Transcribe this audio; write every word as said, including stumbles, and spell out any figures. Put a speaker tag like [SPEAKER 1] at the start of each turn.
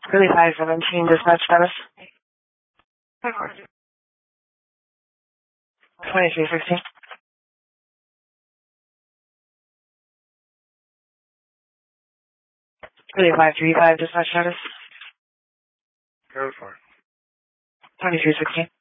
[SPEAKER 1] Really five seventeen, dispatch status. twenty-three sixteen. Really five three five, dispatch status.
[SPEAKER 2] Go for it.
[SPEAKER 1] twenty-three sixteen.